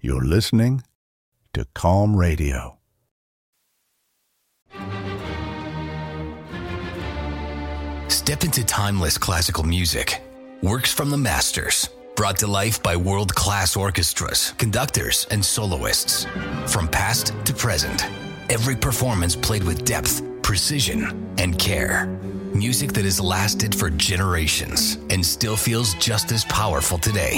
You're listening to Calm Radio. Step into timeless classical music. Works from the masters. Brought to life by world-class orchestras, conductors, and soloists. From past to present, every performance played with depth, precision, and care. Music that has lasted for generations and still feels just as powerful today.